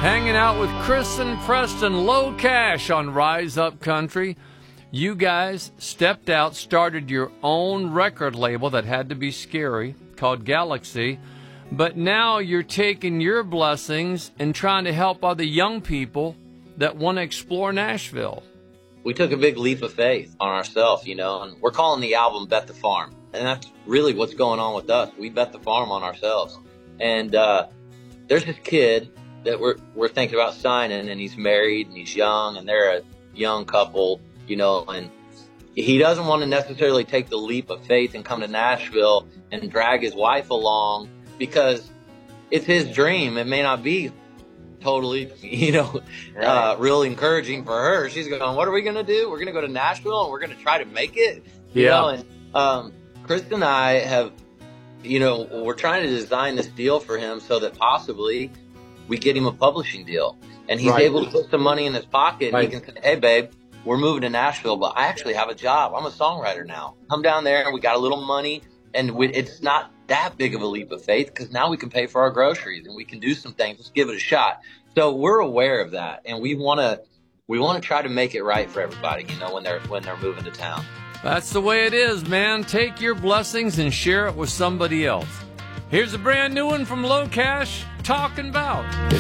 Hanging out with Chris and Preston, Low Cash on Rise Up Country. You guys stepped out, started your own record label that had to be scary, called Galaxy. But now you're taking your blessings and trying to help other young people that want to explore Nashville. We took a big leap of faith on ourselves, and we're calling the album Bet the Farm. And that's really what's going on with us. We bet the farm on ourselves. And there's this kid that we're thinking about signing, and he's married and he's young, and they're a young couple, and he doesn't want to necessarily take the leap of faith and come to Nashville and drag his wife along because it's his dream. It may not be totally, real encouraging for her. She's going, what are we going to do? We're going to go to Nashville and we're going to try to make it. And Chris and I have, we're trying to design this deal for him so that possibly we get him a publishing deal. And he's able to put some money in his pocket and he can say, hey, babe, we're moving to Nashville, but I actually have a job. I'm a songwriter now. Come down there and we got a little money, and it's not that big of a leap of faith because now we can pay for our groceries and we can do some things. Let's give it a shot. So we're aware of that, and we want to try to make it right for everybody, when they're moving to town. That's the way it is, man. Take your blessings and share it with somebody else. Here's a brand new one from Low Cash, Talking About.